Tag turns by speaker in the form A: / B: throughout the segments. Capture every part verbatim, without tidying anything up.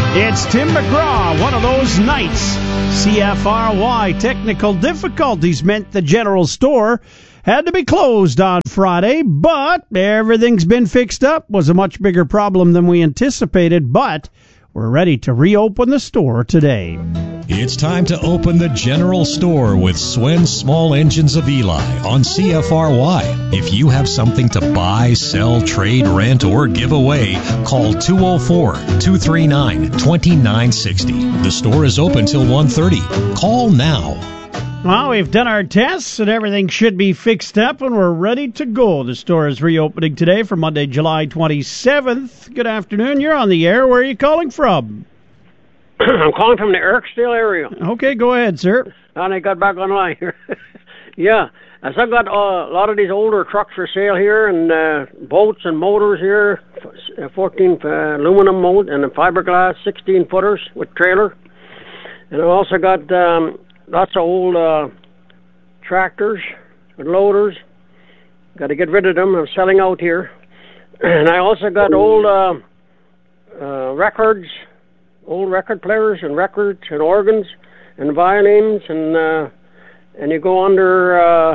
A: It's Tim McGraw, one of those nights. C F R Y technical difficulties meant the general store had to be closed on Friday, but everything's been fixed up. Was a much bigger problem than we anticipated, but we're ready to reopen the store today.
B: It's time to open the general store with Swen Small Engines of Eli on C F R Y. If you have something to buy, sell, trade, rent, or give away, call two oh four, two three nine, two nine six oh. The store is open till one thirty. Call now.
A: Well, we've done our tests, and everything should be fixed up, and we're ready to go. The store is reopening today for Monday, July twenty-seventh. Good afternoon. You're on the air. Where are you calling from?
C: I'm calling from the Ericasdale area.
A: Okay, go ahead, sir.
C: And I got back online here. Yeah, as I've got uh, a lot of these older trucks for sale here, and uh, boats and motors here, fourteen uh, aluminum mold and a fiberglass sixteen footers with trailer. And I've also got um, lots of old uh, tractors with loaders. Got to get rid of them. I'm selling out here. And I also got old uh, uh, records, old record players and records and organs and violins, and uh, and you go under, uh,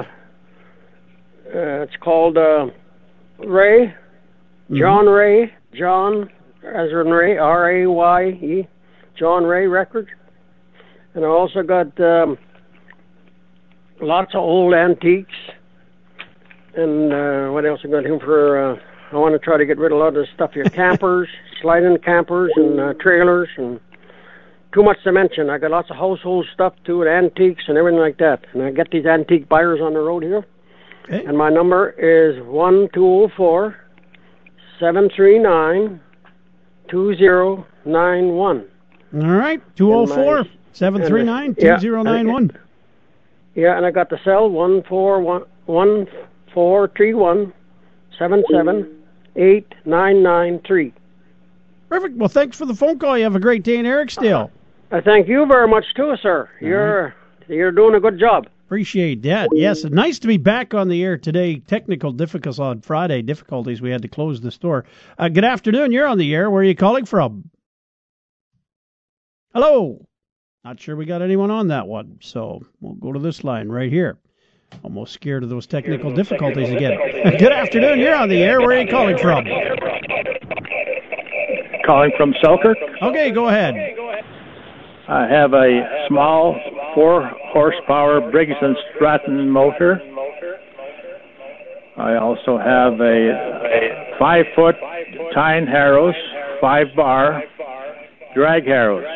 C: uh, it's called uh, Ray, mm-hmm. John Ray, John, as in Ray, R A Y E, John Ray Records. And I also got um, lots of old antiques. And uh, what else I got here for? Uh, I want to try to get rid of a lot of this stuff here. Campers, sliding campers, and uh, trailers, and too much to mention. I got lots of household stuff too, and antiques and everything like that. And I get these antique buyers on the road here. Okay. And my number is one two zero four, seven three nine, two zero nine one.
A: All right, two zero four, seven three nine, two zero nine one.
C: Yeah, and I got the cell one four one one four three one seven seven eight nine nine three.
A: Perfect. Well, thanks for the phone call. You have a great day in Ericasdale.
C: Uh, thank you very much too, sir. You're right. You're doing a good job.
A: Appreciate that. Yes, nice to be back on the air today. Technical difficulties on Friday. Difficulties. We had to close the store. Uh, good afternoon. You're on the air. Where are you calling from? Hello. Not sure we got anyone on that one, so we'll go to this line right here. Almost scared of those technical difficulties again. Good afternoon. You're on the air. Where are you calling from?
D: Calling from Selkirk.
A: Okay, go ahead.
D: I have a small four horsepower Briggs and Stratton motor. I also have a five foot Tyne Harrows, five bar drag harrows.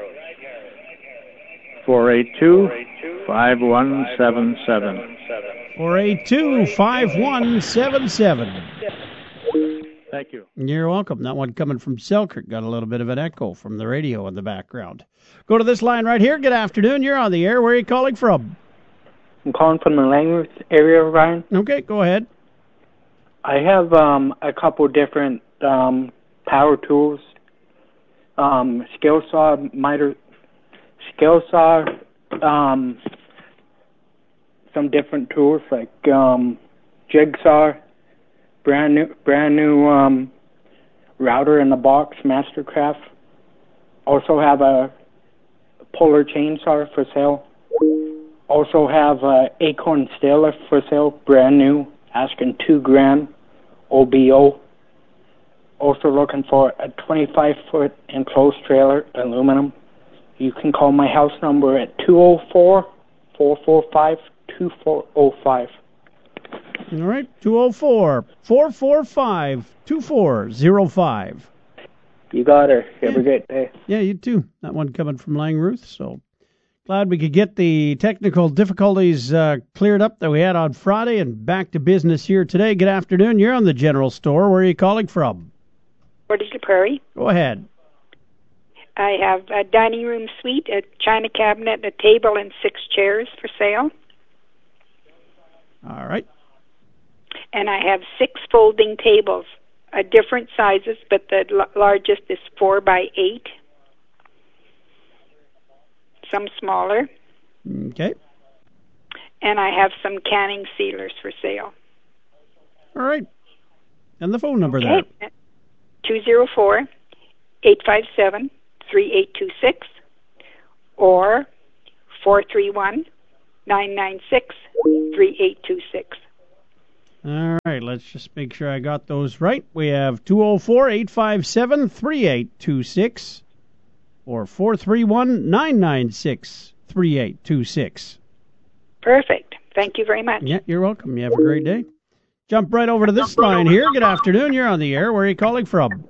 D: four eight two, five one seven seven.
A: four eight two, five one seven seven.
D: Thank you.
A: You're welcome. That one coming from Selkirk. Got a little bit of an echo from the radio in the background. Go to this line right here. Good afternoon. You're on the air. Where are you calling from?
E: I'm calling from the Langruth area, Ryan.
A: Okay, go ahead.
E: I have um, a couple different um, power tools. Um, scale saw, miter, scale saw, um, some different tools like um, jigsaw, brand new, brand new um, router in the box, Mastercraft. Also have a Polar chainsaw for sale. Also have a Acorn stair lift for sale, brand new, asking two grand, O B O. Also looking for a twenty-five foot enclosed trailer, aluminum. You can call my house number at two oh four, four four five, two four oh five.
A: All right, two oh four, four four five, two four oh five.
E: You got her. You have a great day.
A: Yeah, you too. That one coming from Langruth, so glad we could get the technical difficulties uh, cleared up that we had on Friday and back to business here today. Good afternoon. You're on the general store. Where are you calling from?
F: Portage Prairie.
A: Go ahead.
F: I have a dining room suite, a china cabinet, a table, and six chairs for sale.
A: All right.
F: And I have six folding tables, uh, different sizes, but the l- largest is four by eight. Some smaller.
A: Okay.
F: And I have some canning sealers for sale.
A: All right. And the phone number
F: okay.
A: there?
F: two oh four, eight five seven, three eight two six or four three one, nine nine six, three eight two six.
A: All right, let's just make sure I got those right. We have two oh four, eight five seven, three eight two six or four three one, nine nine six, three eight two six.
F: Perfect. Thank you very much.
A: Yeah, you're welcome. You have a great day. Jump right over to this line here. Good afternoon. You're on the air. Where are you calling from?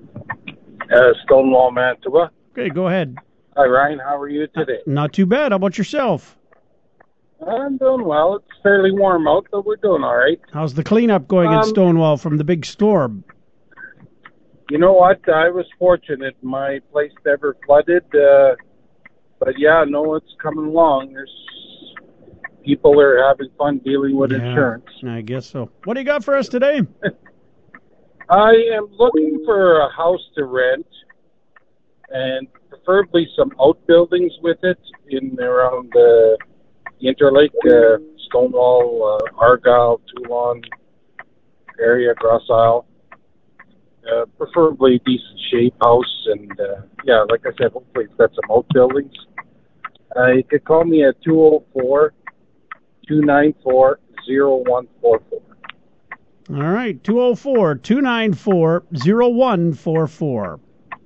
G: Uh, Stonewall, Manitoba.
A: Okay, go ahead.
G: Hi, Ryan. How are you today?
A: Not too bad. How about yourself?
G: I'm doing well. It's fairly warm out, but we're doing all right.
A: How's the cleanup going in
G: Um,
A: Stonewall from the big storm?
G: You know what? I was fortunate. My place never flooded. Uh, but, yeah, no, it's coming along. There's people are having fun dealing with
A: Yeah,
G: insurance.
A: I guess so. What do you got for us today?
G: I am looking for a house to rent and preferably some outbuildings with it in around the Interlake, uh, Stonewall, uh, Argyle, Toulon area, Cross Isle. Uh, preferably decent shape house, and uh, yeah, like I said, hopefully it's got some outbuildings. Uh, you could call me at two oh four, two nine four, oh one four four.
A: All right, two oh four, two nine four, oh one four four.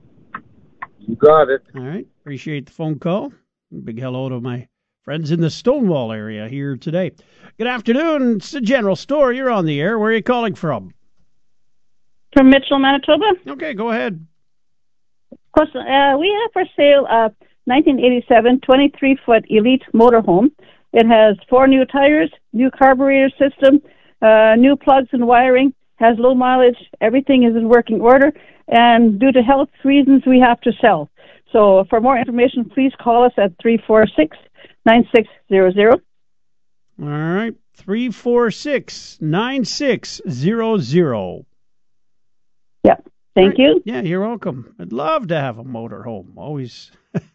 G: You got it.
A: All right, appreciate the phone call. Big hello to my friends in the Stonewall area here today. Good afternoon. It's the General Store. You're on the air. Where are you calling from?
H: From Mitchell, Manitoba.
A: Okay, go ahead.
H: Of course, uh, we have for sale a nineteen eighty-seven twenty-three foot Elite motorhome. It has four new tires, new carburetor system, uh, new plugs and wiring, has low mileage. Everything is in working order, and due to health reasons, we have to sell. So for more information, please call us at three four six, nine six zero zero.
A: All right, three four six, nine six zero zero.
H: Yeah, thank
A: right.
H: you.
A: Yeah, you're welcome. I'd love to have a motorhome. Always.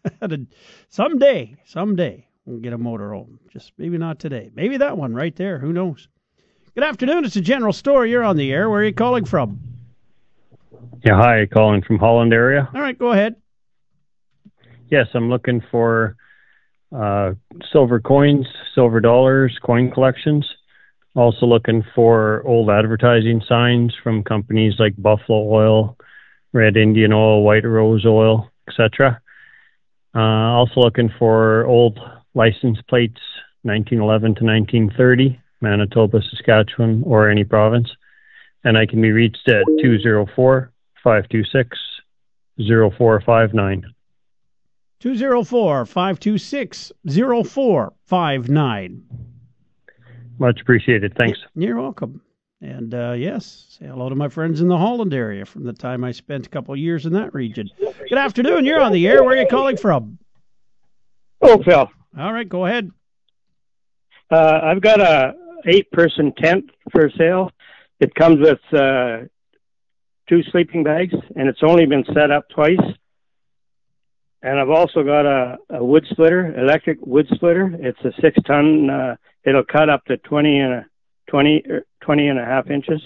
A: someday, someday we'll get a motorhome. Just maybe not today. Maybe that one right there. Who knows? Good afternoon. It's a General Store. You're on the air. Where are you calling from?
I: Yeah, hi. Calling from Holland area.
A: All right, go ahead.
I: Yes, I'm looking for uh, silver coins, silver dollars, coin collections. Also looking for old advertising signs from companies like Buffalo Oil, Red Indian Oil, White Rose Oil, et cetera. Uh, also looking for old license plates, nineteen eleven to nineteen thirty, Manitoba, Saskatchewan, or any province. And I can be reached at two oh four, five two six, oh four five nine.
A: two oh four, five two six, oh four five nine.
I: Much appreciated. Thanks.
A: You're welcome. And uh, yes, say hello to my friends in the Holland area from the time I spent a couple of years in that region. Good afternoon. You're on the air. Where are you calling from?
J: Oakville.
A: All right, go ahead.
J: Uh, I've got a eight-person tent for sale. It comes with uh, two sleeping bags, and it's only been set up twice. And I've also got a, a wood splitter, electric wood splitter. It's a six-ton. Uh, it'll cut up to twenty and a twenty, twenty and a half inches.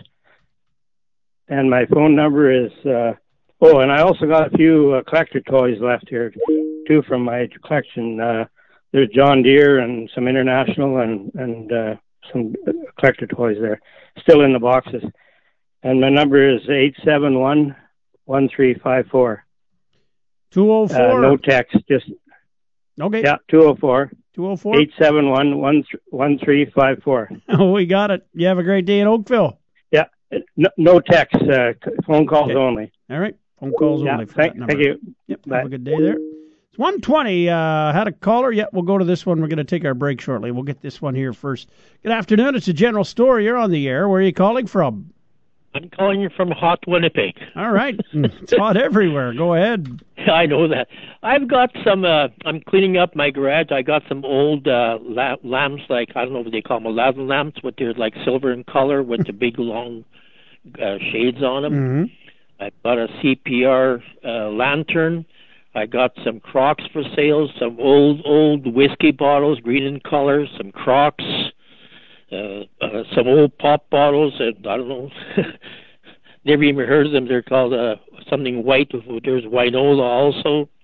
J: And my phone number is. Uh, oh, and I also got a few uh, collector toys left here too from my collection. Uh, there's John Deere and some international and and uh, some collector toys there, still in the boxes. And my number is eight seven one one three five four.
A: Two oh four.
J: Uh, no text, just
A: okay.
J: Yeah, two oh four.
A: Two oh four.
J: Eight seven one one one three five four.
A: Oh, we got it. You have a great day in Oakville.
J: Yeah, no, no text, uh, phone calls
A: okay.
J: only.
A: All right, phone calls
J: yeah,
A: only. For
J: thank,
A: that number.
J: thank you.
A: Yep.
J: Bye.
A: Have a good day there. It's one twenty. Uh, had a caller. Yep, we'll go to this one. We're going to take our break shortly. We'll get this one here first. Good afternoon. It's a General Store. You're on the air. Where are you calling from?
K: I'm calling you from hot Winnipeg.
A: All right. It's hot everywhere. Go ahead.
K: I know that. I've got some, uh, I'm cleaning up my garage. I got some old uh, la- lamps, like, I don't know what they call them, Aladdin lamps, but they're like silver in color with the big long uh, shades on them.
A: Mm-hmm.
K: I've got a C P R uh, lantern. I got some Crocs for sale, some old, old whiskey bottles, green in color, some Crocs. Uh, uh, some old pop bottles, and I don't know, never even heard of them. They're called uh, something white. There's Winola also.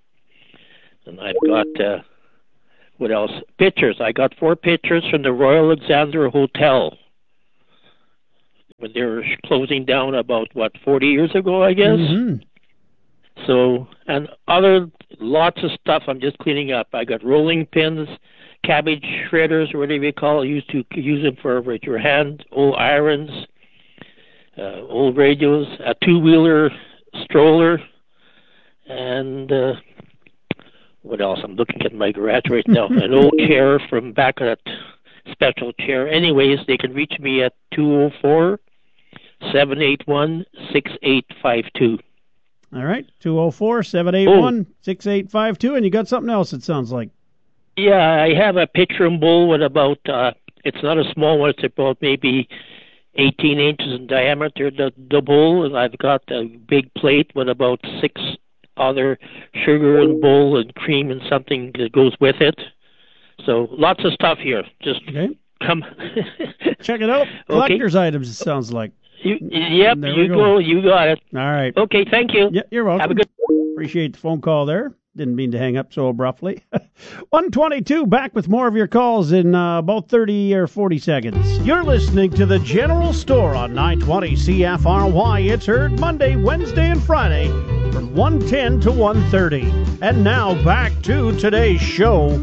K: And I've got, uh, what else? Pictures. I got four pictures from the Royal Alexandra Hotel when they were closing down about, what, forty years ago, I guess?
A: Mm-hmm.
K: So, and other, lots of stuff I'm just cleaning up. I got rolling pins, cabbage shredders, or whatever you call it. I used to use them for with your hand, old irons, uh, old radios, a two-wheeler stroller, and uh, what else? I'm looking at my garage right now. An old chair from back of that special chair. Anyways, they can reach me at two oh four, seven eight one, six eight five two.
A: All right, two oh four, seven eight one, six eight five two, and you got something else, it sounds like.
K: Yeah, I have a pitcher bowl with about, uh, it's not a small one, it's about maybe eighteen inches in diameter, the, the bowl, and I've got a big plate with about six other sugar and bowl and cream and something that goes with it. So lots of stuff here. Just
A: okay.
K: Come.
A: Check it out. Collector's okay. items, it sounds like.
K: You, yep, you go. go. You got it.
A: All right.
K: Okay, thank you.
A: Yeah, you're welcome.
K: Have a good.
A: Appreciate the phone call there. Didn't mean to hang up so abruptly. one twenty-two, back with more of your calls in uh, about thirty or forty seconds. You're listening to The General Store on nine twenty C F R Y. It's heard Monday, Wednesday, and Friday from one ten to one thirty. And now back to today's show.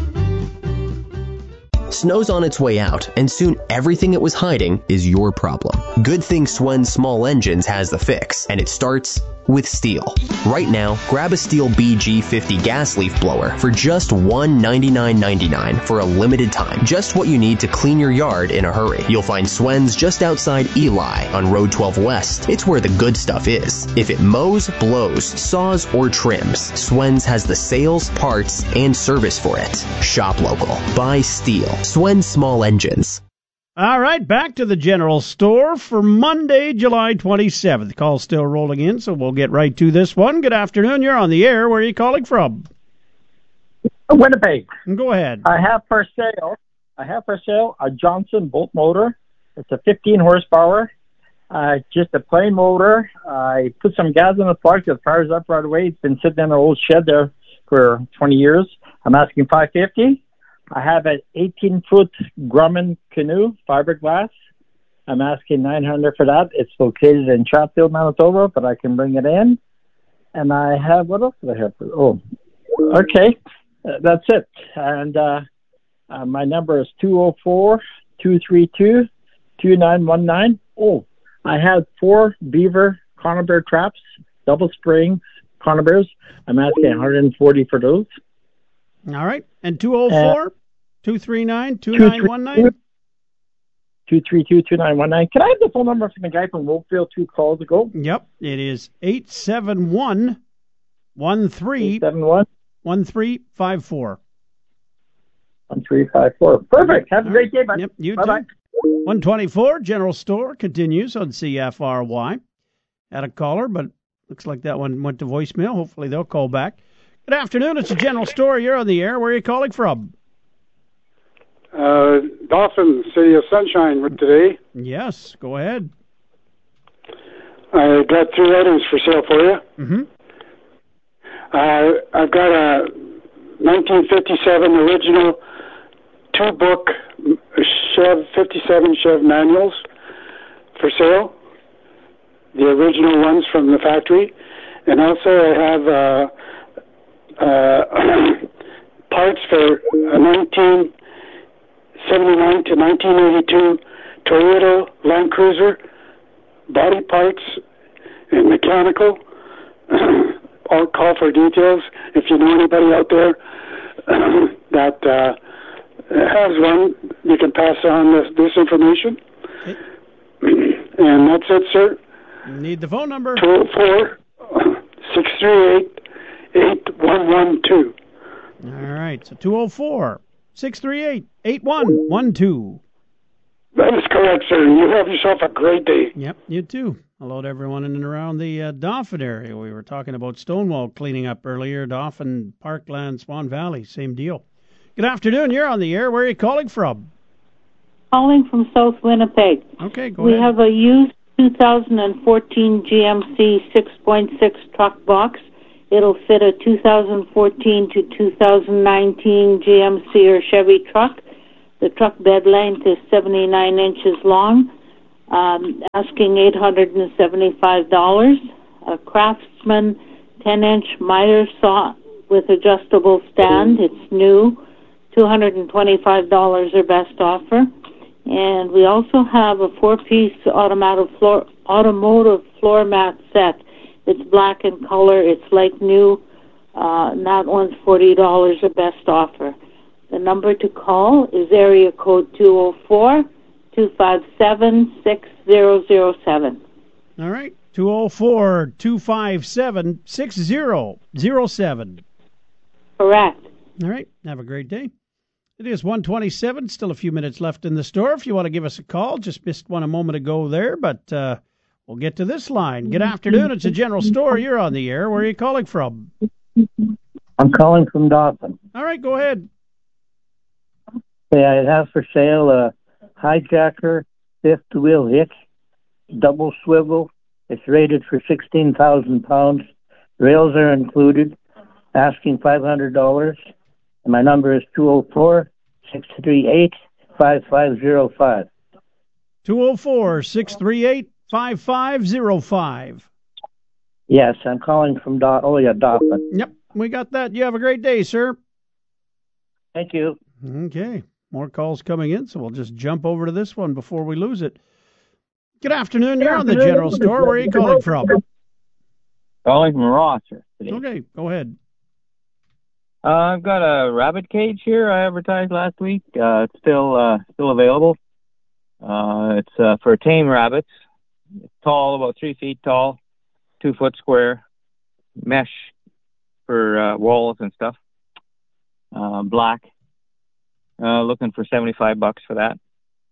L: Snow's on its way out, and soon everything it was hiding is your problem. Good thing Swen Small Engines has the fix, and it starts with STIHL. Right now, grab a STIHL B G fifty gas leaf blower for just one hundred ninety-nine ninety-nine for a limited time. Just what you need to clean your yard in a hurry. You'll find Swen's just outside Eli on Road twelve West. It's where the good stuff is. If it mows, blows, saws, or trims, Swen's has the sales, parts, and service for it. Shop local. Buy STIHL. Swen Small Engines.
A: All right, back to the General Store for Monday, July twenty-seventh. Call's still rolling in, so we'll get right to this one. Good afternoon. You're on the air. Where are you calling from?
M: Winnipeg.
A: Go ahead.
M: I have for sale, I have for sale a Johnson Bolt motor. It's a fifteen horsepower, uh, just a plain motor. I put some gas in the plug. It fires up right away. It's been sitting in an old shed there for twenty years. I'm asking five fifty. I have an eighteen-foot Grumman canoe, fiberglass. I'm asking nine hundred for that. It's located in Chatfield, Manitoba, but I can bring it in. And I have, what else do I have? Oh, okay. Uh, that's it. And uh, uh, my number is two oh four, two three two, two nine one nine. Oh, I have four beaver conibear traps, double springs, conibears. I'm asking one hundred forty for those.
A: All right. And two oh four, two three nine, two nine one nine?
M: two three two, two nine one nine. Can I have the phone number from the guy from Wolfville two calls ago?
A: Yep. It is eight seven one, one three five four.
M: one three five four. Perfect. Have a great day, bud.
A: Yep, you
M: Bye-bye.
A: too. one twenty-four, General Store continues on C F R Y. Had a caller, but looks like that one went to voicemail. Hopefully they'll call back. Good afternoon. It's a General Store. You're on the air. Where are you calling from?
N: Uh, Dauphin, City of Sunshine today.
A: Yes, go ahead.
N: I got three items for sale for you.
A: Mm-hmm.
N: Uh, I've got a nineteen fifty-seven original two-book Chev fifty-seven Chev manuals for sale. The original ones from the factory. And also I have uh, uh, parts for a nineteen seventy-nine to nineteen eighty-two Toyota Land Cruiser, body parts and mechanical. I'll call for details if you know anybody out there that uh, has one. You can pass on this, this information.
A: Okay.
N: And that's it, sir.
A: Need the phone number.
N: two oh four, six three eight, eight one one two.
A: All right, so two oh four, six three eight, eight one one two.
N: That is correct, sir. You have yourself a great day.
A: Yep, you too. Hello to everyone in and around the uh, Dauphin area. We were talking about Stonewall cleaning up earlier. Dauphin, Parkland, Swan Valley, same deal. Good afternoon. You're on the air. Where are you calling from?
O: Calling from South Winnipeg.
A: Okay, go
O: we
A: ahead.
O: We have a used two thousand fourteen G M C six point six truck box. It'll fit a two thousand fourteen to two thousand nineteen G M C or Chevy truck. The truck bed length is seventy-nine inches long, um, asking eight hundred seventy-five dollars. A Craftsman ten-inch miter saw with adjustable stand. It's new, two hundred twenty-five dollars or best offer. And we also have a four-piece automotive floor, automotive floor mat set. It's black in color. It's like new. Uh, that one's forty dollars or best offer. The number to call is area code two oh four, two five seven, six zero zero seven.
A: All right, two oh four, two five seven, six zero zero seven.
O: Correct.
A: All right, have a great day. It is one twenty-seven, still a few minutes left in the store. If you want to give us a call, just missed one a moment ago there, but uh, we'll get to this line. Good afternoon, it's a general store. You're on the air. Where are you calling from?
P: I'm calling from Dawson.
A: All right, go ahead.
P: Hey, I have for sale a Hijacker fifth wheel hitch, double swivel. It's rated for sixteen thousand pounds. Rails are included. Asking five hundred dollars. And my number is two oh four, six three eight, five five zero five.
A: two oh four, six three eight, five five zero five.
P: Yes, I'm calling from Do- oh yeah, Dawson.
A: Yep, we got that. You have a great day, sir.
P: Thank you.
A: Okay, more calls coming in, so we'll just jump over to this one before we lose it. Good afternoon. You're on the general store. Where are you calling from?
Q: Calling from Rosser.
A: Okay, go ahead.
Q: Uh, I've got a rabbit cage here I advertised last week. Uh, it's still uh, still available. Uh, it's uh, for tame rabbits. It's tall, about three feet tall, two foot square, mesh for uh, walls and stuff. Uh, black. Uh, looking for seventy-five bucks for that.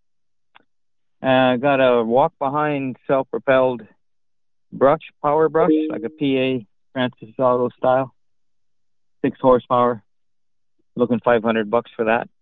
Q: Uh, got a walk behind self-propelled brush, power brush, like a P A Francis Auto style. Six horsepower, looking five hundred bucks for that.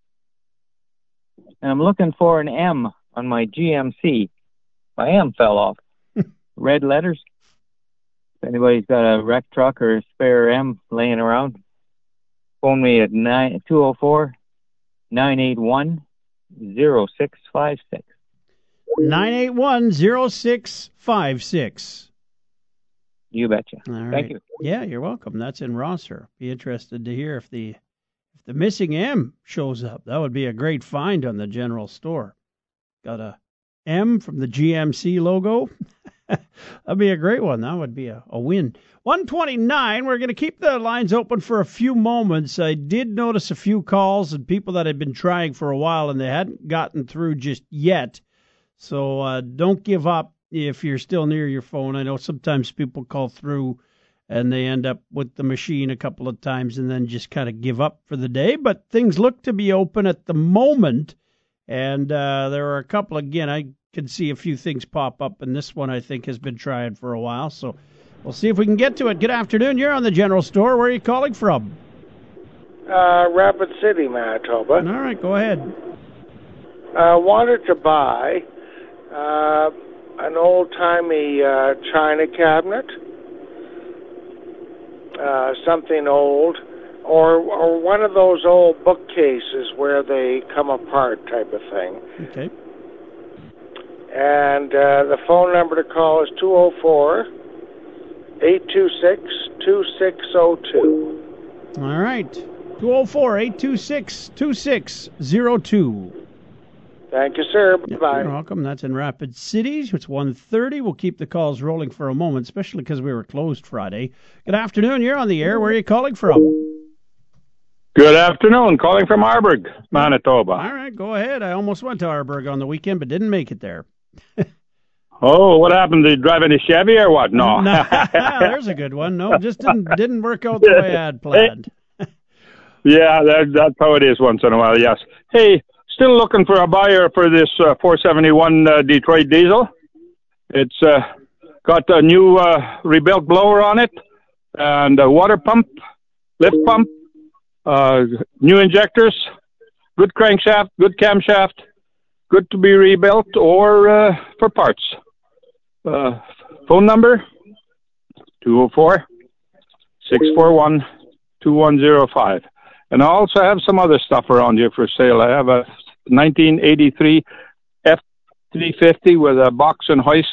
Q: And I'm looking for an M on my G M C. My M fell off. Red letters. If anybody's got a wreck truck or a spare M laying around, phone me at two oh four, nine eight one, oh six five six.
A: nine eight one, oh six five six.
Q: You betcha.
A: All right.
Q: Thank you.
A: Yeah, you're welcome. That's in Rosser. Be interested to hear if the if the missing M shows up. That would be a great find on the general store. Got a M from the G M C logo. That'd be a great one. That would be a, a win. one twenty-nine, we're going to keep the lines open for a few moments. I did notice a few calls and people that had been trying for a while and they hadn't gotten through just yet. So uh, don't give up. If you're still near your phone, I know sometimes people call through and they end up with the machine a couple of times and then just kind of give up for the day. But things look to be open at the moment. And uh, there are a couple, again, I can see a few things pop up. And this one, I think, has been trying for a while. So we'll see if we can get to it. Good afternoon. You're on the general store. Where are you calling from?
R: Uh, Rapid City, Manitoba.
A: All right, go ahead.
R: Uh, wanted to buy... Uh, an old-timey uh, china cabinet, uh, something old, or or one of those old bookcases where they come apart type of thing.
A: Okay.
R: And uh, the phone number to call is two oh four, eight two six, two six oh two.
A: All right. two oh four, eight two six, two six oh two.
R: Thank you, sir. Bye-bye.
A: You're welcome. That's in Rapid City. It's one thirty. We'll keep the calls rolling for a moment, especially because we were closed Friday. Good afternoon. You're on the air. Where are you calling from?
S: Good afternoon. Calling from Arborg, Manitoba.
A: All right, go ahead. I almost went to Arborg on the weekend, but didn't make it there.
S: Oh, what happened? Did you drive any Chevy or what? No.
A: no there's a good one. No, just didn't didn't work out the way I had planned.
S: Yeah, that, that's how it is once in a while, yes. Hey, still looking for a buyer for this uh, four seventy-one uh, Detroit diesel. It's uh, got a new uh, rebuilt blower on it and a water pump, lift pump, uh, new injectors, good crankshaft, good camshaft, good to be rebuilt or uh, for parts. Uh, phone number, two oh four, six four one, two one zero five. And I also have some other stuff around here for sale. I have a nineteen eighty-three F three fifty with a box and hoist